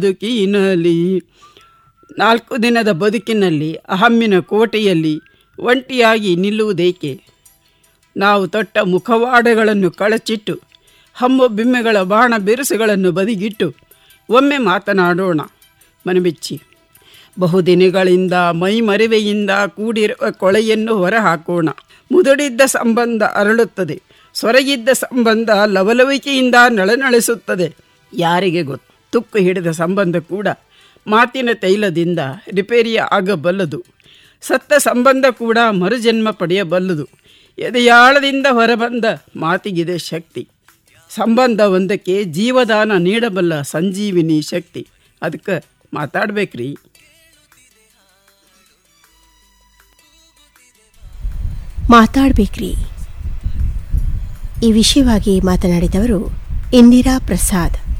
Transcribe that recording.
ಬದುಕಿನಲ್ಲಿ 4 ದಿನದ ಬದುಕಿನಲ್ಲಿ ಅಹಮ್ಮಿನ ಕೋಟೆಯಲ್ಲಿ ಒಂಟಿಯಾಗಿ ನಿಲ್ಲುವುದೇಕೆ? ನಾವು ತೊಟ್ಟ ಮುಖವಾಡಗಳನ್ನು ಕಳಚಿಟ್ಟು ಹಮ್ಮು ಬಿಮ್ಮೆಗಳ ಬಾಣ ಬಿರುಸುಗಳನ್ನು ಬದಿಗಿಟ್ಟು ಒಮ್ಮೆ ಮಾತನಾಡೋಣ ಮನಬಿಚ್ಚಿ. ಬಹುದಿನಗಳಿಂದ ಮೈಮರಿವೆಯಿಂದ ಕೂಡಿರುವ ಕೊಳೆಯನ್ನು ಹೊರಹಾಕೋಣ. ಮುದುಡಿದ್ದ ಸಂಬಂಧ ಅರಳುತ್ತದೆ, ಸೊರಗಿದ್ದ ಸಂಬಂಧ ಲವಲವಿಕೆಯಿಂದ ನಳನಳಿಸುತ್ತದೆ. ಯಾರಿಗೆ ಗೊತ್ತು, ತುಕ್ಕು ಹಿಡಿದ ಸಂಬಂಧ ಕೂಡ ಮಾತಿನ ತೈಲದಿಂದ ರಿಪೇರಿಯ ಆಗಬಲ್ಲದು. ಸತ್ತ ಸಂಬಂಧ ಕೂಡ ಮರುಜನ್ಮ ಪಡೆಯಬಲ್ಲದು. ಎದೆಯಾಳದಿಂದ ಹೊರಬಂದ ಮಾತಿಗಿದೆ ಶಕ್ತಿ. ಸಂಬಂಧ ಒಂದಕ್ಕೆ ಜೀವದಾನ ನೀಡಬಲ್ಲ ಸಂಜೀವಿನಿ ಶಕ್ತಿ. ಅದಕ್ಕೆ ಮಾತಾಡ್ಬೇಕ್ರಿ. ಮಾತಾಡ್ಬೇಕ್ರಿ ಈ ವಿಷಯವಾಗಿ ಮಾತನಾಡಿದವರು ಇಂದಿರಾ ಪ್ರಸಾದ್.